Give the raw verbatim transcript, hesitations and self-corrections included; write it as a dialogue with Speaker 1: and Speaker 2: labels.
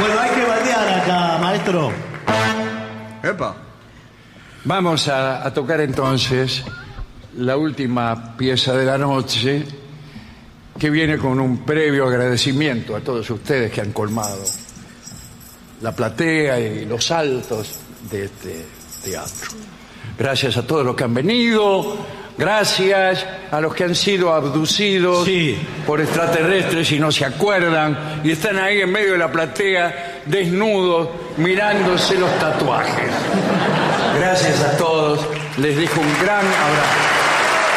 Speaker 1: Bueno, hay que baldear acá, maestro.
Speaker 2: Epa.
Speaker 3: Vamos a, a tocar entonces la última pieza de la noche, que viene con un previo agradecimiento a todos ustedes que han colmado la platea y los altos de este teatro. Gracias a todos los que han venido, gracias a los que han sido abducidos
Speaker 1: sí.
Speaker 3: por extraterrestres y no se acuerdan y están ahí en medio de la platea desnudos mirándose los tatuajes. Gracias a todos, les dejo un gran abrazo.